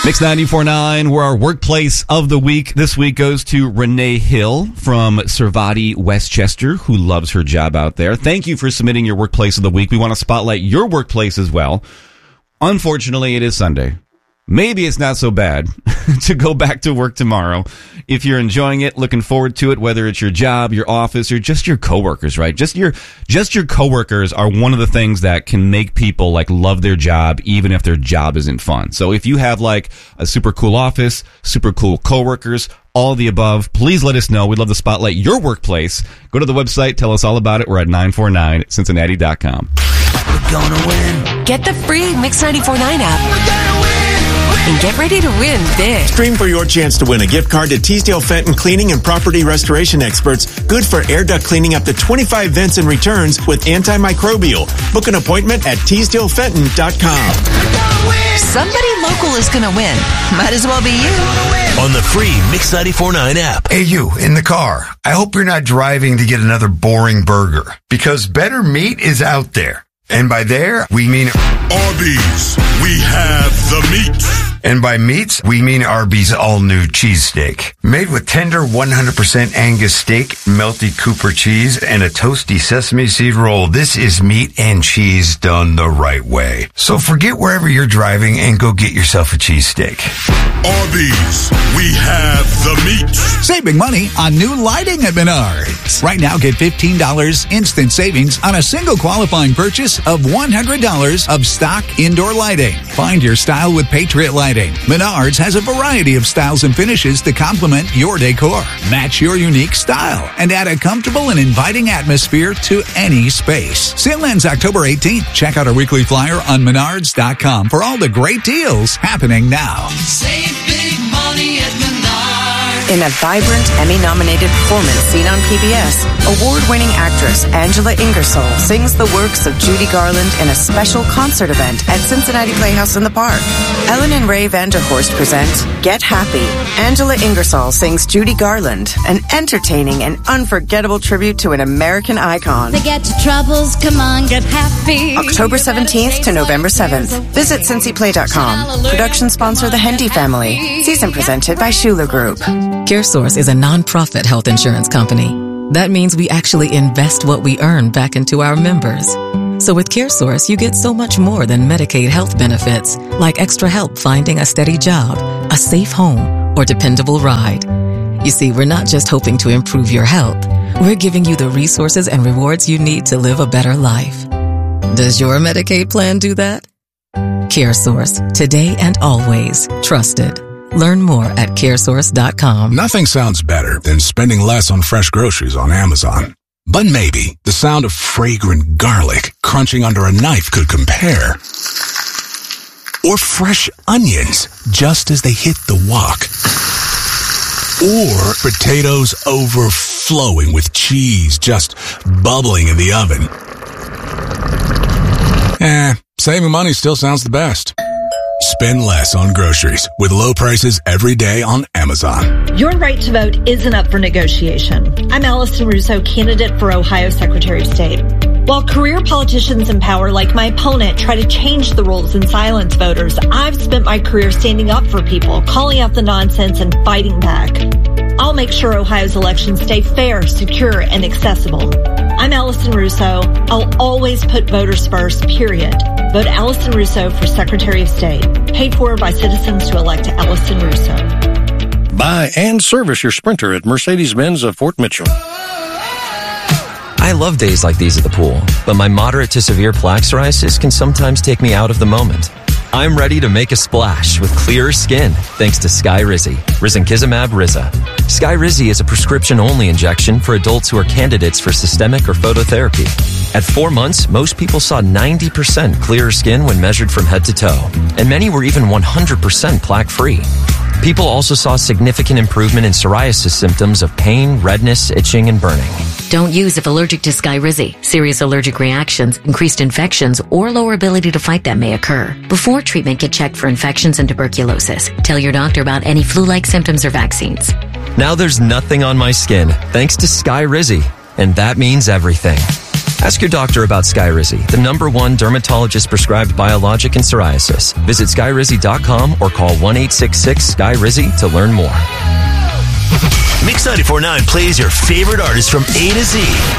Mix 94.9, where our workplace of the week this week goes to Renee Hill from Servati Westchester, who loves her job out there. Thank you for submitting your workplace of the week. We want to spotlight your workplace as well. Unfortunately, it is Sunday. Maybe it's not so bad to go back to work tomorrow. If you're enjoying it, looking forward to it, whether it's your job, your office, or just your coworkers, right? Just your coworkers are one of the things that can make people like love their job, even if their job isn't fun. So if you have like a super cool office, super cool coworkers, all of the above, please let us know. We'd love to spotlight your workplace. Go to the website, tell us all about it. We're at 949cincinnati.com. We're gonna win. Get the free Mix 94.9 app. We're gonna win. And get ready to win big. Stream for your chance to win a gift card to Teasdale Fenton Cleaning and Property Restoration Experts. Good for air duct cleaning up to 25 vents and returns with antimicrobial. Book an appointment at TeasdaleFenton.com. Somebody local is going to win. Might as well be you. On the free Mix 94.9 app. Hey, you in the car. I hope you're not driving to get another boring burger, because better meat is out there. And by there, we mean Arby's. We have the meat. And by meats, we mean Arby's all-new cheesesteak. Made with tender 100% Angus steak, melty Cooper cheese, and a toasty sesame seed roll. This is meat and cheese done the right way. So forget wherever you're driving and go get yourself a cheesesteak. Arby's. We have the meat. Saving money on new lighting at Menards. Right now, get $15 instant savings on a single qualifying purchase of $100 of stock indoor lighting. Find your style with Patriot Lighting. Menards has a variety of styles and finishes to complement your decor. Match your unique style and add a comfortable and inviting atmosphere to any space. Sale ends October 18th. Check out our weekly flyer on Menards.com for all the great deals happening now. Save big money at Menards. In a vibrant Emmy-nominated performance seen on PBS, award-winning actress Angela Ingersoll sings the works of Judy Garland in a special concert event at Cincinnati Playhouse in the Park. Ellen and Ray Vanderhorst present Get Happy. Angela Ingersoll sings Judy Garland, an entertaining and unforgettable tribute to an American icon. Forget your troubles, come on, get happy. October 17th to November 7th. Visit cincyplay.com. Production sponsor The Hendy Family. Season presented by Schuler Group. CareSource is a non-profit health insurance company. That means we actually invest what we earn back into our members. So with CareSource, you get so much more than Medicaid health benefits, like extra help finding a steady job, a safe home, or dependable ride. You see, we're not just hoping to improve your health. We're giving you the resources and rewards you need to live a better life. Does your Medicaid plan do that? CareSource, today and always trusted. Learn more at caresource.com. Nothing sounds better than spending less on fresh groceries on Amazon. But maybe the sound of fragrant garlic crunching under a knife could compare. Or fresh onions just as they hit the wok. Or potatoes overflowing with cheese just bubbling in the oven. Saving money still sounds the best. Spend less on groceries with low prices every day on Amazon. Your right to vote isn't up for negotiation. I'm Allison Russo, candidate for Ohio Secretary of State. While career politicians in power like my opponent try to change the rules and silence voters, I've spent my career standing up for people, calling out the nonsense and fighting back. I'll make sure Ohio's elections stay fair, secure, and accessible. I'm Allison Russo. I'll always put voters first, period. Vote Allison Russo for Secretary of State. Paid for by citizens to elect Allison Russo. Buy and service your Sprinter at Mercedes-Benz of Fort Mitchell. I love days like these at the pool, but my moderate to severe plaque psoriasis can sometimes take me out of the moment. I'm ready to make a splash with clearer skin thanks to Skyrizi, Risankizumab Riza. Skyrizi is a prescription-only injection for adults who are candidates for systemic or phototherapy. At 4 months, most people saw 90% clearer skin when measured from head to toe, and many were even 100% plaque-free. People also saw significant improvement in psoriasis symptoms of pain, redness, itching, and burning. Don't use if allergic to Skyrizi. Serious allergic reactions, increased infections, or lower ability to fight them may occur. Before treatment, get checked for infections and tuberculosis. Tell your doctor about any flu-like symptoms or vaccines. Now there's nothing on my skin thanks to Skyrizi, and that means everything. Ask your doctor about Skyrizi, the #1 dermatologist-prescribed biologic in psoriasis. Visit skyrizi.com or call 1-866-SKY-RIZZI to learn more. Mix 94.9 plays your favorite artists from A to Z